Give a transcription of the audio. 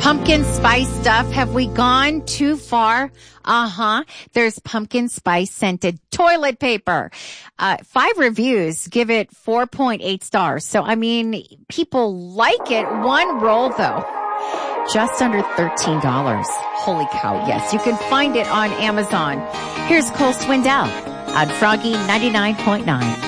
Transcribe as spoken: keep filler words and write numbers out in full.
Pumpkin spice stuff. Have we gone too far? Uh-huh. There's pumpkin spice scented toilet paper. Uh, five reviews give it four point eight stars. So, I mean, people like it. One roll, though, just under thirteen dollars. Holy cow. Yes, you can find it on Amazon. Here's Cole Swindell on Froggy ninety-nine point nine.